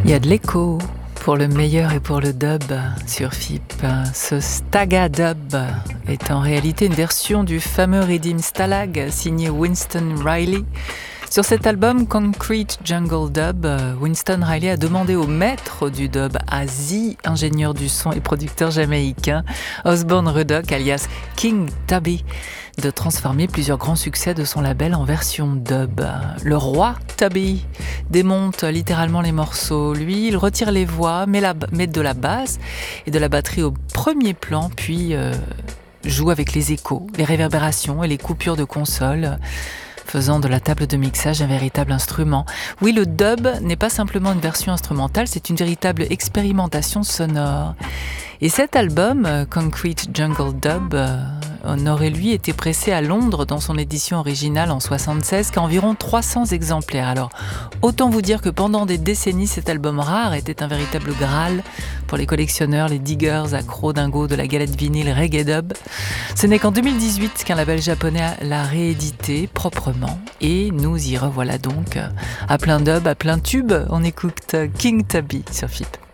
Il y a de l'écho pour le meilleur et pour le dub sur FIP. Ce Staga Dub est en réalité une version du fameux Redeem Stalag signé Winston Riley. Sur cet album Concrete Jungle Dub, Winston Riley a demandé au maître du dub, Azi, ingénieur du son et producteur jamaïcain, Osborne Rudock alias King Tubby, de transformer plusieurs grands succès de son label en version dub. Le roi Tubby démonte littéralement les morceaux. Lui, il retire les voix, met de la basse et de la batterie au premier plan, puis joue avec les échos, les réverbérations et les coupures de console, faisant de la table de mixage un véritable instrument. Oui, le dub n'est pas simplement une version instrumentale, c'est une véritable expérimentation sonore. Et cet album, Concrete Jungle Dub, n'aurait lui été pressé à Londres dans son édition originale en 1976 qu'à environ 300 exemplaires. Alors, autant vous dire que pendant des décennies, cet album rare était un véritable graal pour les collectionneurs, les diggers, accros dingos de la galette vinyle reggae dub. Ce n'est qu'en 2018 qu'un label japonais l'a réédité proprement et nous y revoilà donc à plein dub, à plein tube. On écoute King Tubby sur FIP.